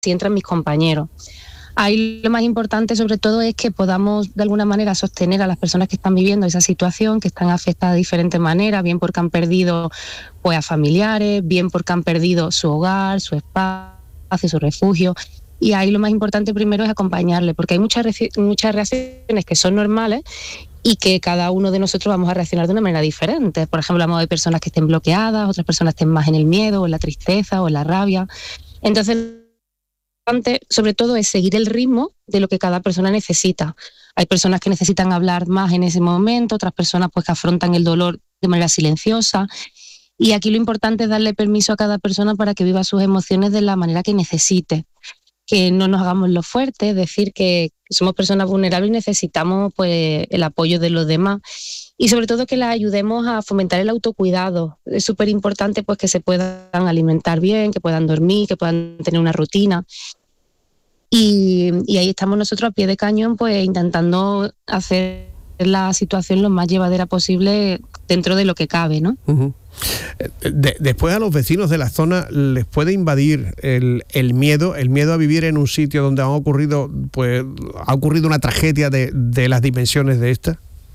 si entran mis compañeros. Ahí lo más importante sobre todo es que podamos de alguna manera sostener a las personas que están viviendo esa situación, que están afectadas de diferentes maneras, bien porque han perdido pues a familiares, bien porque han perdido su hogar, su espacio, su refugio. Y ahí lo más importante primero es acompañarle, porque hay muchas reacciones que son normales y que cada uno de nosotros vamos a reaccionar de una manera diferente. Por ejemplo, hablamos de personas que estén bloqueadas, otras personas estén más en el miedo o en la tristeza o en la rabia. Entonces, sobre todo es seguir el ritmo de lo que cada persona necesita. Hay personas que necesitan hablar más en ese momento, otras personas pues que afrontan el dolor de manera silenciosa, y aquí lo importante es darle permiso a cada persona para que viva sus emociones de la manera que necesite, que no nos hagamos los fuertes, es decir, que somos personas vulnerables y necesitamos pues el apoyo de los demás, y sobre todo que las ayudemos a fomentar el autocuidado. Es súper importante pues que se puedan alimentar bien, que puedan dormir, que puedan tener una rutina. Y ahí estamos nosotros a pie de cañón pues intentando hacer la situación lo más llevadera posible dentro de lo que cabe, ¿no? Uh-huh. Después a los vecinos de la zona les puede invadir el miedo a vivir en un sitio donde ha ocurrido una tragedia de las dimensiones de esta.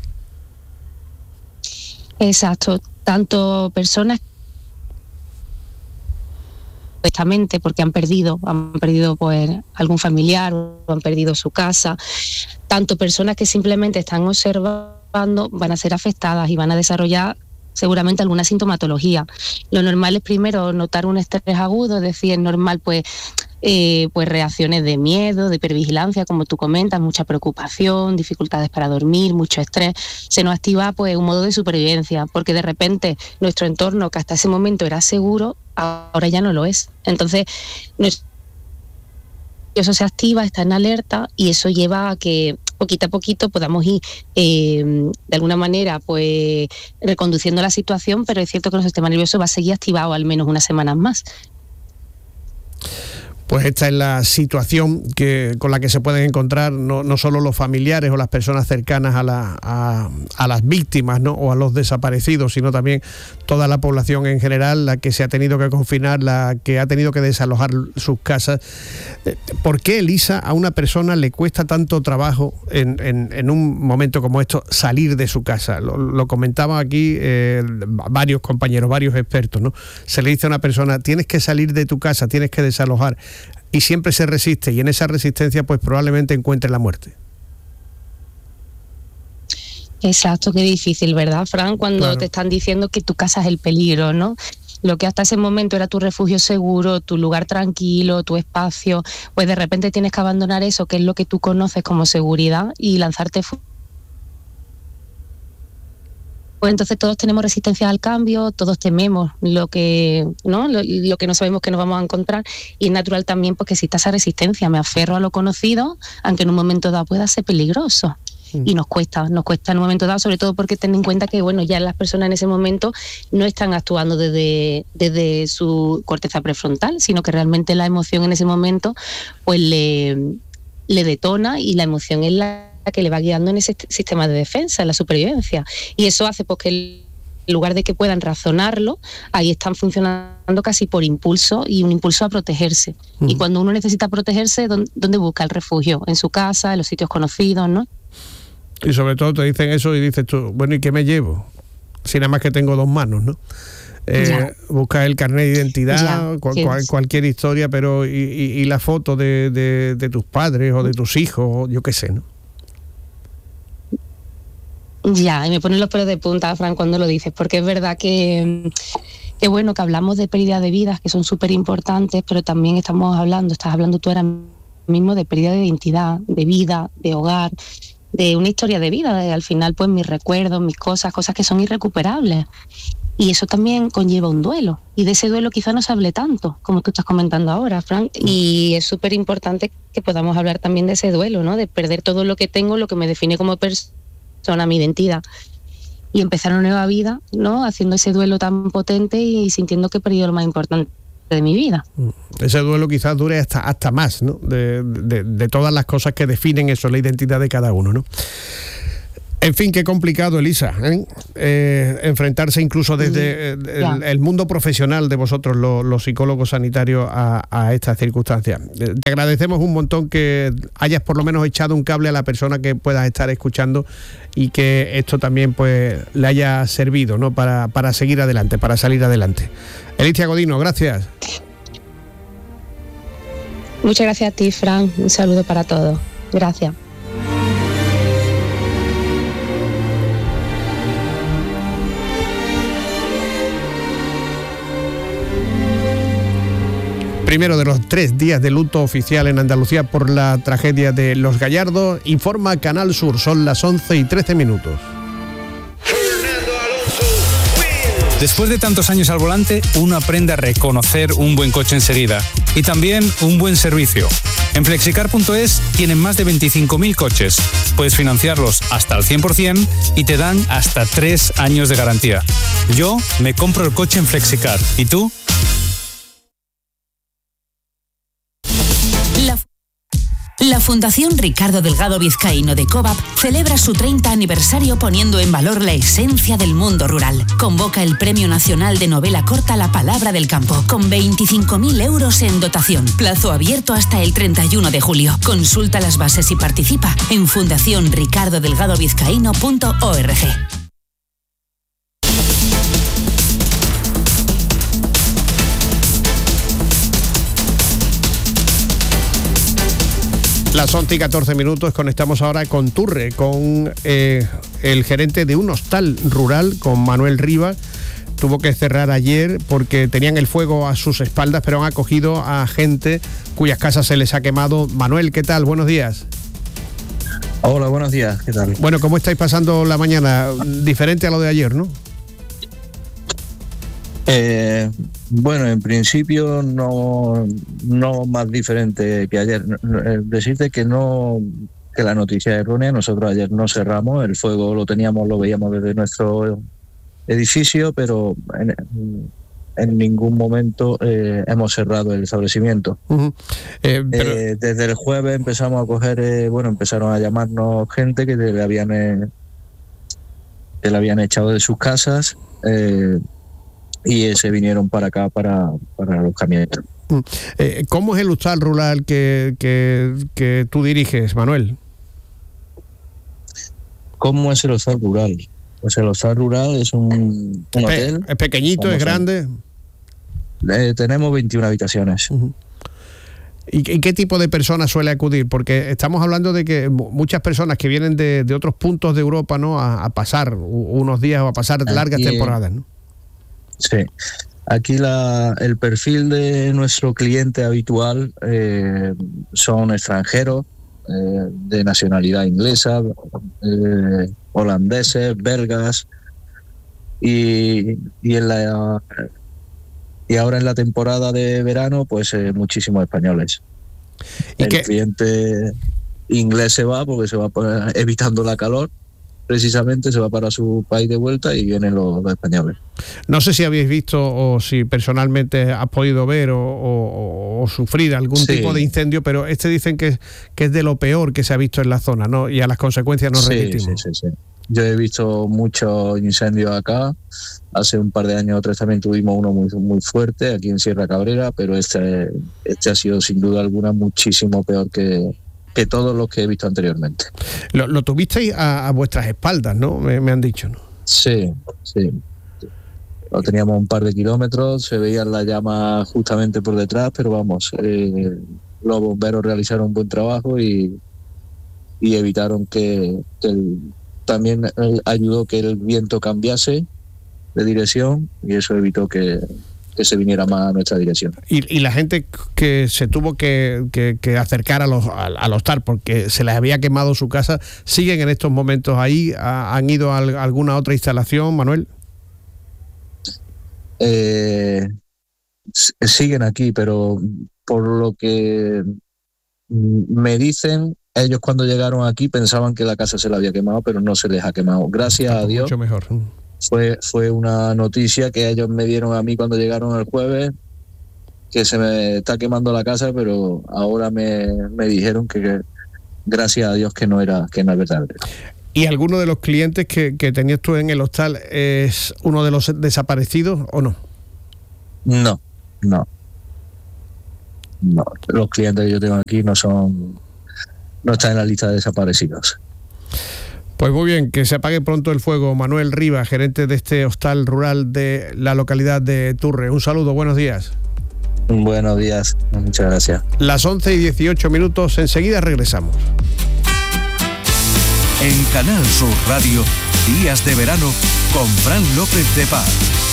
Exacto, tanto personas supuestamente porque han perdido pues algún familiar o han perdido su casa, tanto personas que simplemente están observando van a ser afectadas y van a desarrollar seguramente alguna sintomatología. Lo normal es primero notar un estrés agudo, es decir, es normal pues reacciones de miedo, de hipervigilancia, como tú comentas, mucha preocupación, dificultades para dormir, mucho estrés. Se nos activa pues un modo de supervivencia, porque de repente nuestro entorno, que hasta ese momento era seguro, ahora ya no lo es. Entonces, eso se activa, está en alerta, y eso lleva a que poquito a poquito podamos ir de alguna manera pues reconduciendo la situación, pero es cierto que el sistema nervioso va a seguir activado al menos unas semanas más. Pues esta es la situación con la que se pueden encontrar no solo los familiares o las personas cercanas a las víctimas, ¿no?, o a los desaparecidos, sino también toda la población en general, la que se ha tenido que confinar, la que ha tenido que desalojar sus casas. ¿Por qué, Elisa, a una persona le cuesta tanto trabajo en un momento como esto salir de su casa? Lo comentaban aquí varios compañeros, varios expertos, ¿no? Se le dice a una persona: tienes que salir de tu casa, tienes que desalojar, y siempre se resiste, y en esa resistencia pues probablemente encuentre la muerte. Exacto, qué difícil, ¿verdad, Fran? Cuando claro, te están diciendo que tu casa es el peligro, ¿no? Lo que hasta ese momento era tu refugio seguro, tu lugar tranquilo, tu espacio, pues de repente tienes que abandonar eso, que es lo que tú conoces como seguridad, y lanzarte pues entonces todos tenemos resistencia al cambio, todos tememos lo que no sabemos que nos vamos a encontrar, y es natural también porque exista esa resistencia. Me aferro a lo conocido, aunque en un momento dado pueda ser peligroso. Y nos cuesta en un momento dado, sobre todo porque ten en cuenta que ya las personas en ese momento no están actuando desde su corteza prefrontal, sino que realmente la emoción en ese momento pues le detona, y la emoción es la que le va guiando en ese sistema de defensa, en la supervivencia, y eso hace pues que en lugar de que puedan razonarlo, ahí están funcionando casi por impulso, y un impulso a protegerse. Y cuando uno necesita protegerse, ¿dónde busca el refugio? En su casa, en los sitios conocidos, ¿no? Y sobre todo te dicen eso y dices tú, bueno, ¿y qué me llevo? Si nada más que tengo dos manos, ¿no? Busca el carnet de identidad, cualquier historia, pero y la foto de tus padres o de tus hijos, yo qué sé, ¿no? Ya, y me ponen los pelos de punta, Fran, cuando lo dices, porque es verdad que hablamos de pérdida de vidas, que son súper importantes, pero también estás hablando tú ahora mismo de pérdida de identidad, de vida, de hogar, de una historia de vida, al final pues mis recuerdos, mis cosas que son irrecuperables. Y eso también conlleva un duelo, y de ese duelo quizá no se hable tanto, como tú estás comentando ahora, Frank, y es súper importante que podamos hablar también de ese duelo, ¿no? De perder todo lo que tengo, lo que me define como persona, mi identidad, y empezar una nueva vida, ¿no? Haciendo ese duelo tan potente y sintiendo que he perdido lo más importante de mi vida. Ese duelo quizás dure hasta más, ¿no? De todas las cosas que definen eso, la identidad de cada uno, ¿no? En fin, qué complicado, Elisa, enfrentarse incluso desde el mundo profesional de vosotros, los psicólogos sanitarios, a estas circunstancias. Te agradecemos un montón que hayas por lo menos echado un cable a la persona que puedas estar escuchando y que esto también pues le haya servido, ¿no?, para seguir adelante, para salir adelante. Elisa Godino, gracias. Muchas gracias a ti, Fran. Un saludo para todos. Gracias. Primero de los 3 días de luto oficial en Andalucía por la tragedia de Los Gallardos, informa Canal Sur, son las 11:13. Después de tantos años al volante, uno aprende a reconocer un buen coche enseguida y también un buen servicio. En Flexicar.es tienen más de 25.000 coches. Puedes financiarlos hasta al 100% y te dan hasta 3 años de garantía. Yo me compro el coche en Flexicar. ¿Y tú? La Fundación Ricardo Delgado Vizcaíno de COVAP celebra su 30 aniversario poniendo en valor la esencia del mundo rural. Convoca el Premio Nacional de Novela Corta La Palabra del Campo, con 25.000 euros en dotación. Plazo abierto hasta el 31 de julio. Consulta las bases y participa en fundacionricardodelgadovizcaíno.org. Las 11:14, conectamos ahora con Turre, con el gerente de un hostal rural, con Manuel Rivas. Tuvo que cerrar ayer porque tenían el fuego a sus espaldas, pero han acogido a gente cuyas casas se les ha quemado. Manuel, ¿qué tal? Buenos días. Hola, buenos días, ¿qué tal? Bueno, ¿cómo estáis pasando la mañana? Diferente a lo de ayer, ¿no? Bueno, en principio no más diferente que ayer. Decirte que la noticia es errónea. Nosotros ayer no cerramos, el fuego lo veíamos desde nuestro edificio, pero en ningún momento hemos cerrado el establecimiento. Desde el jueves empezamos a coger, empezaron a llamarnos gente que le habían echado de sus casas. Y se vinieron para acá, para los camioneros. ¿Cómo es el hostal rural que tú diriges, Manuel? ¿Cómo es el hostal rural? Pues el hostal rural es un hotel. ¿Es pequeñito, es grande? Tenemos 21 habitaciones. Uh-huh. ¿Y qué tipo de personas suele acudir? Porque estamos hablando de que muchas personas que vienen de otros puntos de Europa, ¿no?, a pasar unos días o a pasar largas temporadas, ¿no? Sí, aquí el perfil de nuestro cliente habitual son extranjeros de nacionalidad inglesa, holandeses, belgas y ahora en la temporada de verano pues muchísimos españoles. El cliente inglés se va porque se va evitando la calor. Precisamente se va para su país de vuelta y vienen los españoles. No sé si habéis visto o si personalmente has podido ver o sufrir algún tipo de incendio, pero dicen que es de lo peor que se ha visto en la zona, ¿no? Y a las consecuencias nos remitimos. Sí. Yo he visto muchos incendios acá. Hace un par de años o 3 también tuvimos uno muy, muy fuerte aquí en Sierra Cabrera, pero este ha sido sin duda alguna muchísimo peor que todos los que he visto anteriormente. Lo tuvisteis a vuestras espaldas, ¿no? Me han dicho, ¿no? Sí. Lo teníamos un par de kilómetros, se veían las llamas justamente por detrás, pero vamos, los bomberos realizaron un buen trabajo y evitaron también ayudó que el viento cambiase de dirección y eso evitó que se viniera más a nuestra dirección. Y la gente que se tuvo que acercar al hostal porque se les había quemado su casa, ¿siguen en estos momentos ahí? ¿Han ido a alguna otra instalación, Manuel? Siguen aquí, pero por lo que me dicen, ellos cuando llegaron aquí pensaban que la casa se la había quemado, pero no se les ha quemado. Gracias a Dios. Mucho mejor. Fue una noticia que ellos me dieron a mí cuando llegaron el jueves, que se me está quemando la casa, pero ahora me dijeron que gracias a Dios que no es verdad. ¿Y alguno de los clientes que tenías tú en el hostal es uno de los desaparecidos o no? No. Los clientes que yo tengo aquí no están en la lista de desaparecidos. Pues muy bien, que se apague pronto el fuego. Manuel Rivas, gerente de este hostal rural de la localidad de Turre. Un saludo, buenos días. Buenos días, muchas gracias. Las 11:18, enseguida regresamos. En Canal Sur Radio, Días de Verano con Fran López de Paz.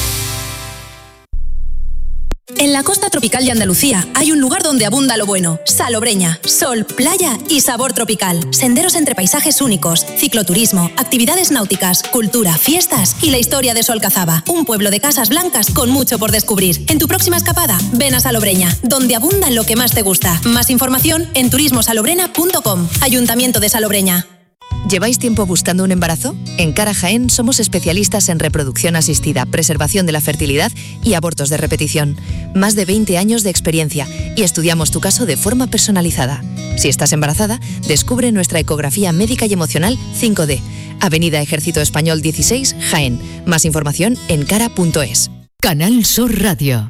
En la costa tropical de Andalucía hay un lugar donde abunda lo bueno. Salobreña, sol, playa y sabor tropical. Senderos entre paisajes únicos, cicloturismo, actividades náuticas, cultura, fiestas y la historia de Solcazaba. Un pueblo de casas blancas con mucho por descubrir. En tu próxima escapada, ven a Salobreña, donde abunda lo que más te gusta. Más información en turismosalobrena.com. Ayuntamiento de Salobreña. ¿Lleváis tiempo buscando un embarazo? En Cara Jaén somos especialistas en reproducción asistida, preservación de la fertilidad y abortos de repetición. Más de 20 años de experiencia y estudiamos tu caso de forma personalizada. Si estás embarazada, descubre nuestra ecografía médica y emocional 5D. Avenida Ejército Español 16, Jaén. Más información en cara.es. Canal Sur Radio.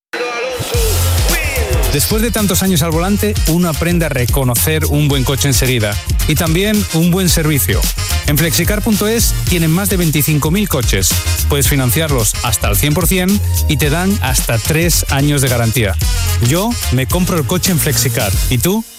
Después de tantos años al volante, uno aprende a reconocer un buen coche enseguida y también un buen servicio. En Flexicar.es tienen más de 25.000 coches. Puedes financiarlos hasta el 100% y te dan hasta 3 años de garantía. Yo me compro el coche en Flexicar. ¿Y tú?